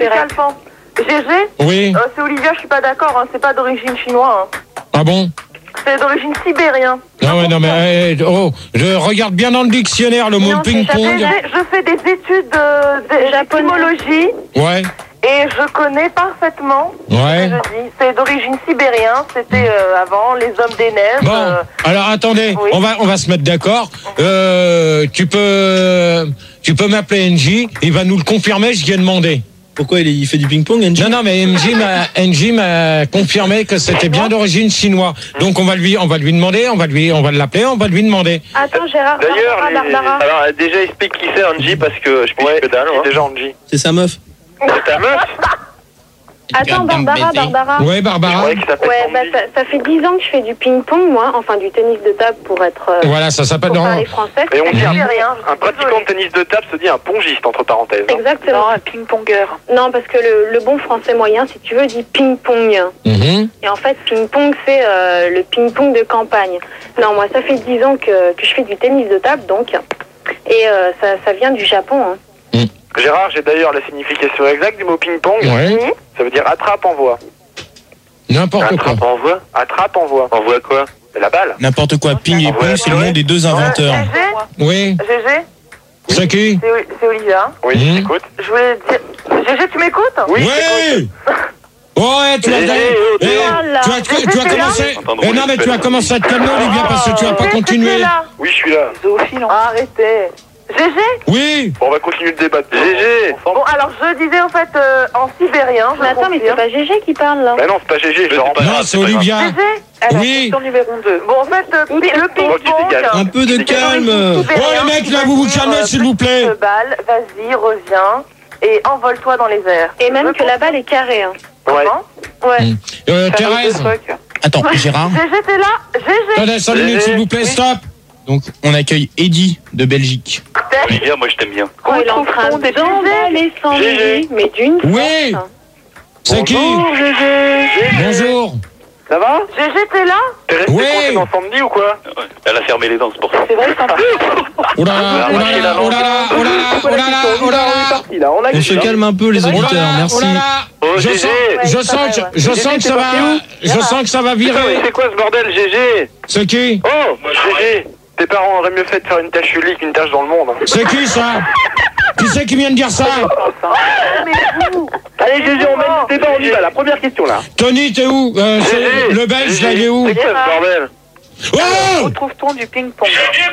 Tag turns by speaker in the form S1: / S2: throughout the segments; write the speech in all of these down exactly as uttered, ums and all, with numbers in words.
S1: Alphand. G G.
S2: Oui.
S1: Euh, c'est Olivia, je suis pas d'accord, hein, c'est pas d'origine chinoise. Hein.
S2: Ah bon?
S1: C'est d'origine sibérienne.
S2: Ah ouais, non mais eh, oh, je regarde bien dans le dictionnaire le mot ping-pong.
S1: Je fais des études de d'étymologie.
S2: Ouais.
S1: Et je connais parfaitement
S2: ouais.
S1: ce que je dis. C'est d'origine sibérienne, c'était euh, avant les hommes des neiges.
S2: Bon,
S1: euh...
S2: alors attendez,
S1: oui.
S2: on va on va se mettre d'accord. Euh, tu peux tu peux m'appeler N J, il va nous le confirmer, je viens demander.
S3: Pourquoi il, est, il fait du ping-pong, N J?
S2: Non, non, mais N J m'a, N J m'a confirmé que c'était bien d'origine chinoise. Donc on va lui, on va lui demander, on va lui, on va l'appeler, on va lui demander.
S1: Attends, Gérard.
S4: D'ailleurs,
S1: Barbara,
S4: les...
S1: Barbara.
S4: alors déjà explique qui c'est Angie parce que je ouais, que dalle. Hein. Déjà Angie.
S3: C'est sa meuf.
S4: C'est ta meuf.
S1: Attends, Barbara, Barbara.
S2: Ouais, Barbara.
S1: Ouais, bah, ça, ça fait dix ans que je fais du ping-pong, moi, enfin du tennis de table pour être. Euh,
S2: voilà, ça s'appelle.
S1: Pour parler français.
S4: Et on dit un,
S1: rien,
S4: un pratiquant de tennis de table se dit un pongiste entre parenthèses. Hein.
S1: Exactement. Non, un ping-pongeur. Non, parce que le, le bon français moyen, si tu veux, dit ping-pong.
S2: Mm-hmm.
S1: Et en fait, ping-pong, c'est euh, le ping-pong de campagne. Non, moi, ça fait dix ans que, que je fais du tennis de table, donc. Et euh, ça, ça vient du Japon. Hein.
S2: Mm.
S4: Gérard, j'ai d'ailleurs la signification exacte du mot ping-pong.
S2: Ouais.
S4: Ça veut dire attrape, envoie.
S2: N'importe quoi.
S4: Attrape, envoie. Attrape, envoie. Envoie quoi? La balle.
S3: N'importe quoi. Ping et pong, c'est le nom des deux inventeurs.
S1: G G.
S2: Oui.
S1: G G.
S2: C'est qui?
S1: C'est, c'est Olivia.
S4: Oui,
S2: mmh.
S4: j'écoute.
S1: Je voulais dire. G G, tu m'écoutes?
S4: Oui.
S2: Oui. Ouais, tu as,
S4: G G,
S2: eh, tu as, tu, tu as commencé. Eh non, mais tu as commencé à te calmer, Olivia, parce que tu vas pas continuer.
S4: Oui, je suis là.
S1: Zoophile. Arrêtez. G G.
S2: Oui.
S4: Bon, on va continuer le débat. G G.
S1: Bon, alors je disais en fait euh, en sibérien. Mais attends, mais c'est pas G G qui parle là.
S4: Bah non, c'est pas G G, je le rends pas.
S2: Non, c'est Olivia.
S1: G G. Elle
S2: oui.
S1: a numéro deux. Bon, en fait, euh, le ping-pong.
S3: Un peu de calme.
S2: Oh, les mecs, là, vous vous calmez, s'il vous plaît.
S1: Balle, vas-y, reviens et envole-toi dans les airs. Et même que la balle est carrée. Hein.
S4: Ouais.
S1: Ouais.
S2: Mmh. Euh, Thérèse.
S3: Attends, Gérard.
S1: G G, t'es là? G G.
S2: Attendez, cinq minutes, s'il vous plaît, stop.
S3: Donc, on accueille Eddie de Belgique.
S4: Bien, moi je t'aime bien.
S1: Oh, il est en train d'emballer sans G G, mais d'une
S2: oui. C'est qui?
S4: Bonjour, G G.
S2: Bonjour.
S4: Ça va?
S1: G G, t'es là?
S4: T'es resté
S2: oui.
S4: coincé dans samedi ou quoi? Elle a fermé les dents, c'est pour ça.
S1: C'est vrai, c'est un peu.
S2: Oh là là, oh là là, oh là là, oh là là, oh là là, oh là là.
S3: On se calme un peu, les auditeurs,
S2: Oh là là,
S3: merci.
S2: oh là là.
S4: Oh,
S2: Je
S4: G G.
S2: sens, je sens, que- je sens que ça va, je sens que ça va virer.
S4: C'est quoi ce bordel, G G?
S2: C'est qui?
S4: Oh, G G. Tes parents auraient mieux fait de faire une tache unique qu'une tache dans le monde.
S2: C'est qui ça? Qui c'est qui vient de dire ça?
S4: Allez, G G, on mène le débat, on y va. La première question là.
S2: Tony, t'es où? euh, c'est le Belge, là, il est où?
S4: C'est quoi ce bordel?
S2: Oh!
S1: Retrouve-t-on du ping-pong?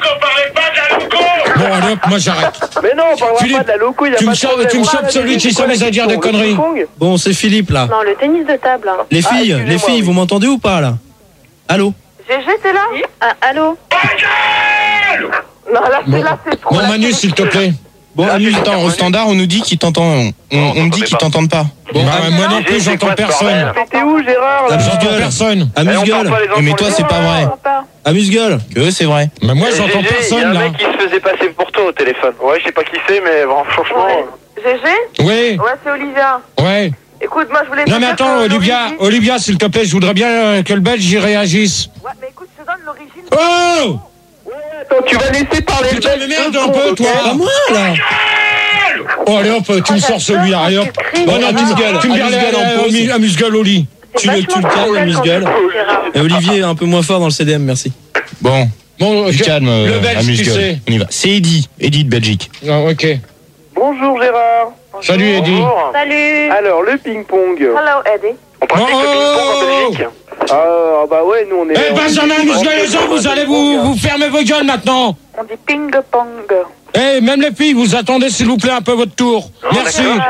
S2: Bon, allez hop, moi j'arrête.
S4: Mais non, on parlera
S2: Philippe,
S4: pas de la loco, il y a
S2: tu
S4: pas
S2: me
S4: de
S2: chopes,
S4: problème.
S2: tu me
S4: On
S2: chopes
S4: parle
S2: celui
S4: de
S2: qui
S4: c'est quoi
S2: s'amuse
S4: la
S2: à dire des
S4: question, le
S2: conneries.
S4: ping-pong?
S3: Bon, c'est Philippe, là.
S1: Non, le tennis de table. Hein.
S3: Les filles,
S4: excusez-moi,
S3: les filles,
S4: oui.
S3: vous m'entendez ou pas, là? Allô?
S1: G G, t'es là? Ah, allô? Non, là, c'est là, c'est trop.
S2: Bon,
S1: là,
S2: Manu,
S1: c'est-
S2: s'il te plaît.
S3: Bon, Amuse, attends, au standard, on nous dit qu'ils t'entendent. On, on me dit qu'ils t'entendent pas.
S2: Bon, bah, moi non plus, j'entends personne.
S4: T'es où, Gérard là?
S2: J'entends
S3: Amuse-gueule.
S2: personne.
S4: Eh, on
S3: Amuse-gueule.
S4: parle pas les enfants
S3: Mais toi,
S4: les
S3: c'est
S4: gens,
S3: pas vrai.
S1: Pas.
S3: Amuse-gueule. Que c'est vrai.
S2: Mais moi, j'entends
S4: G G, il y a
S2: personne,
S4: un
S2: là.
S4: mec qui se faisait passer pour toi au téléphone. Ouais, je sais pas qui c'est, mais bon, franchement.
S1: Ouais. G G?
S2: Oui,
S1: Ouais, c'est Olivia.
S2: ouais.
S1: Écoute, moi, je voulais te
S2: Non, mais
S1: dire
S2: attends,
S1: que
S2: Olivia,
S1: l'origine-
S2: Olivia, s'il te plaît, je voudrais bien euh, que le Belge y réagisse.
S1: Ouais, mais écoute, je te donne l'origine.
S2: Oh!
S4: Attends, tu vas laisser parler
S2: Putain, mais merde un peu, toi.
S3: Pas moi, là.
S2: Oh, allez hop, tu me sors celui-là, allez hop.
S1: cries.
S2: Oh non,
S3: amuse-gueule,
S2: tu me
S3: amuse-gueule en
S2: gardes
S3: pause.
S2: amuse-gueule au lit.
S1: C'est
S3: Tu le- tu le
S1: vachement
S3: calmes,
S1: cruel
S3: amuse-gueule.
S1: quand tu dis, Gérard.
S3: Et Olivier, un peu moins fort dans le C D M, merci.
S2: Bon. Bon,
S3: Du
S2: je-
S3: calme,
S2: Le
S3: euh,
S2: Belge, tu
S3: amuse-gueule.
S2: sais.
S3: On y va. C'est Eddie. Eddie de Belgique.
S2: Ah, ok.
S4: Bonjour, Gérard.
S2: Salut, Eddie.
S4: Bonjour.
S1: Salut.
S4: Alors, le ping-pong.
S1: Hello, Eddie.
S4: On pratique
S2: Oh,
S4: le ping-pong en
S2: oh,
S4: Belgique. Ah, bah ouais, nous on est.
S2: Eh,
S4: on
S2: Benjamin,
S4: est-
S2: amuse-gueule les gens, vous allez vous, vous fermer vos gueules maintenant.
S1: On dit ping-pong.
S2: Eh, même les filles, vous attendez s'il vous plaît un peu votre tour. Merci.
S4: Eh,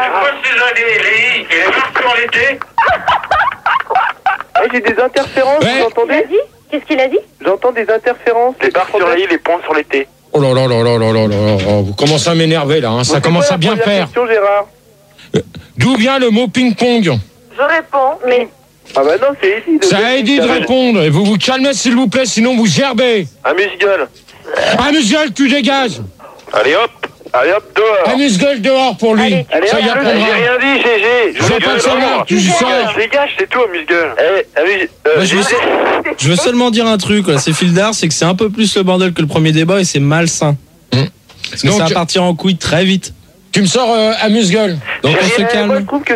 S4: j'ai des interférences,
S2: Ouais.
S4: vous entendez?
S1: Qu'est-ce qu'il a dit?
S4: J'entends des interférences. Les barres sur la i, les points sur les t.
S2: Oh là là là là là là là là, vous commencez à m'énerver là, hein. Ça
S4: C'est
S2: commence
S4: quoi
S2: à
S4: la
S2: bien
S4: première
S2: faire.
S4: question, Gérard?
S2: D'où vient le mot ping-pong?
S1: Je réponds, mais
S4: Ah bah non, c'est Eddie. de
S2: Ça a
S4: Belgique,
S2: dit de
S4: ça.
S2: répondre, et vous vous calmez s'il vous plaît, sinon vous gerbez.
S4: Amuse-gueule.
S2: Amuse-gueule, tu dégages.
S4: Allez hop. Allez hop, dehors.
S2: Amuse-gueule dehors pour lui.
S1: Allez,
S4: Allez
S2: Ça
S4: hop,
S2: y
S4: j'ai
S2: apprendra.
S4: rien dit, G G.
S2: Je veux pas le savoir, tu dis ça.
S4: Dégage, c'est tout, amuse-gueule. Eh, amuse. euh,
S3: Moi, je veux,
S4: G G.
S3: je veux seulement dire un truc, là. C'est fil d'art, c'est que c'est un peu plus le bordel que le premier débat et c'est malsain.
S2: Hum.
S3: Parce que
S2: Donc,
S3: ça va partir en couille très vite.
S2: Tu me sors euh, amuse-gueule.
S3: Donc on
S4: J'ai
S3: se
S4: rien-
S3: calme.
S4: Moi, je trouve que